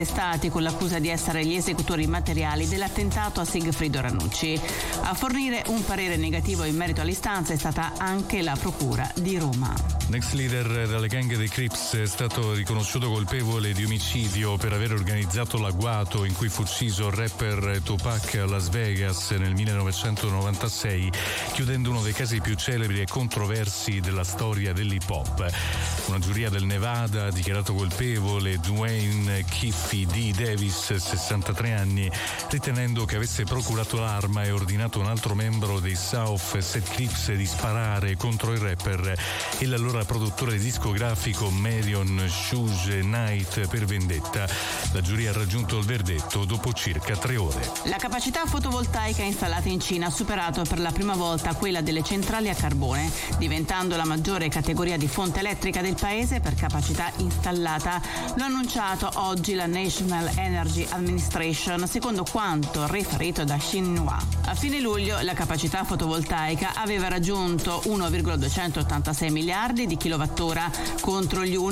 arrestati con l'accusa di essere gli esecutori materiali dell'attentato a Sigfrido Ranucci. A fornire un parere negativo in merito all'istanza è stata anche la Procura di Roma. L'ex leader delle gang dei Crips è stato riconosciuto colpevole di omicidio per aver organizzato l'agguato in cui fu ucciso il rapper Tupac a Las Vegas nel 1996, chiudendo uno dei casi più celebri e controversi della storia dell'hip hop. Una giuria del Nevada ha dichiarato colpevole Dwayne Kiffy D. Davis, 63 anni, ritenendo che avesse procurato l'arma e ordinato un altro membro dei South Set Crips di sparare contro il rapper e l'allora produttore discografico Marion Suge Knight per vendetta. La giuria ha raggiunto il verdetto dopo circa 3 ore. La capacità fotovoltaica installata in Cina ha superato per la prima volta quella delle centrali a carbone, diventando la maggiore categoria di fonte elettrica del paese per capacità installata. Lo ha annunciato oggi la National Energy Administration, secondo quanto riferito da Xinhua. A fine luglio la capacità fotovoltaica aveva raggiunto 1,286 miliardi di kilowattora contro gli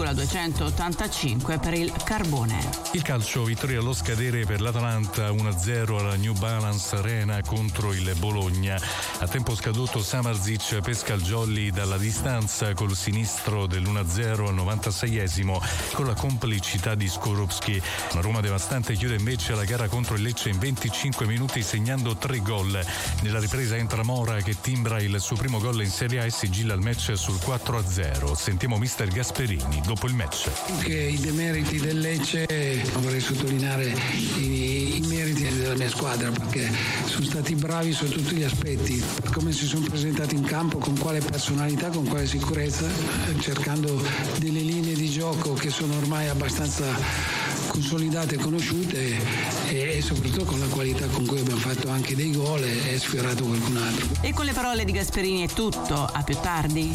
1,285 per il carbone. Il calcio, vittoria allo scadere per l'Atalanta 1-0 alla New Balance Arena contro il Bologna. A tempo scaduto Samardzic pesca il jolly dalla distanza col sinistro dell'1-0 al 96esimo con la complicità di Skorupski. Una Roma devastante chiude invece la gara contro il Lecce in 25 minuti segnando 3 gol. Nella ripresa entra Mora che timbra il suo primo gol in Serie A e sigilla il match sul 4-0. Sentiamo mister Gasperini dopo il match. Che i demeriti del Lecce, vorrei sottolineare i meriti della mia squadra, perché sono stati bravi su tutti gli aspetti, come si sono presentati in campo, con quale personalità, con quale sicurezza, cercando delle linee di gioco che sono ormai abbastanza consolidate e conosciute e soprattutto con la qualità con cui abbiamo fatto anche dei gol e sfiorato qualcun altro. E con le parole di Gasperini è tutto, a più tardi.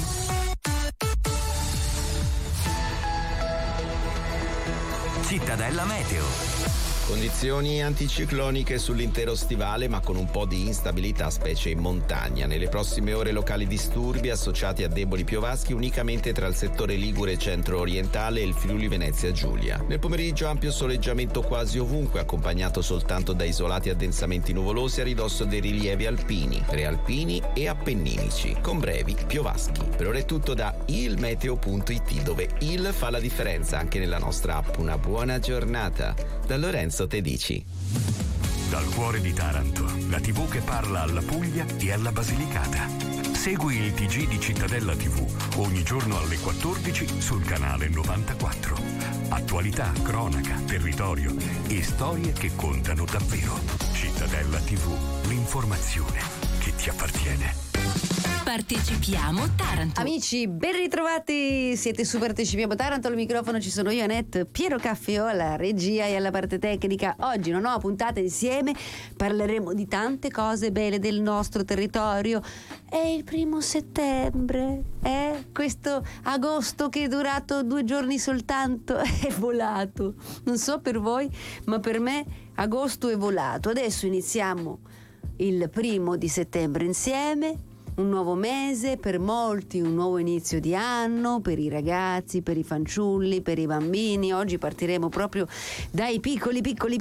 Cittadella Meteo. Condizioni anticicloniche sull'intero stivale, ma con un po' di instabilità, specie in montagna. Nelle prossime ore locali disturbi associati a deboli piovaschi unicamente tra il settore ligure centro-orientale e il Friuli Venezia Giulia. Nel pomeriggio ampio soleggiamento quasi ovunque, accompagnato soltanto da isolati addensamenti nuvolosi a ridosso dei rilievi alpini, prealpini e appenninici, con brevi piovaschi. Per ora è tutto da ilmeteo.it, dove il fa la differenza anche nella nostra app. Una buona giornata da Lorenzo Tedici. Dal cuore di Taranto, la TV che parla alla Puglia e alla Basilicata. Segui il TG di Cittadella TV ogni giorno alle 14 sul canale 94. Attualità, cronaca, territorio e storie che contano davvero. Cittadella TV, l'informazione che ti appartiene. Partecipiamo Taranto. Amici, ben ritrovati, siete su Partecipiamo Taranto, al microfono ci sono io, Annette, Piero Caffeo alla regia e alla parte tecnica. Oggi una nuova puntata insieme, parleremo di tante cose belle del nostro territorio. È il 1° settembre, questo agosto che è durato 2 giorni soltanto è volato. Non so per voi, ma per me agosto è volato. Adesso iniziamo il 1° settembre insieme. Un nuovo mese, per molti un nuovo inizio di anno, per i ragazzi, per i fanciulli, per i bambini. Oggi partiremo proprio dai piccoli,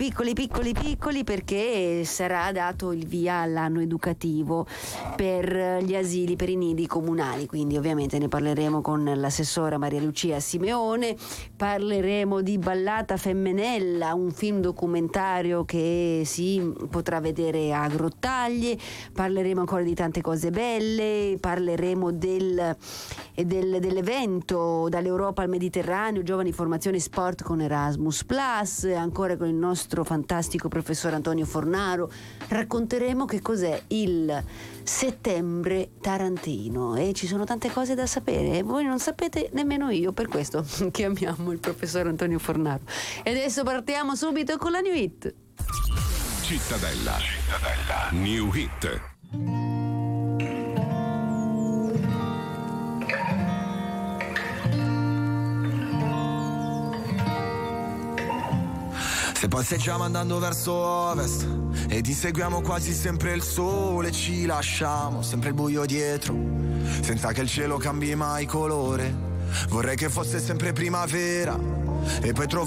perché sarà dato il via all'anno educativo per gli asili, per i nidi comunali. Quindi ovviamente ne parleremo con l'assessora Maria Lucia Simeone, parleremo di Ballata Femminella, un film documentario che si potrà vedere a Grottaglie, parleremo ancora di tante cose belle. Parleremo dell'evento dall'Europa al Mediterraneo, giovani formazione sport con Erasmus Plus, ancora con il nostro fantastico professor Antonio Fornaro. Racconteremo che cos'è il settembre tarantino e ci sono tante cose da sapere e voi non sapete, nemmeno io, per questo chiamiamo il professor Antonio Fornaro. E adesso partiamo subito con la New Hit. Cittadella. New Hit. Se passeggiamo andando verso ovest e ti seguiamo quasi sempre il sole, ci lasciamo sempre il buio dietro, senza che il cielo cambi mai colore. Vorrei che fosse sempre primavera e poi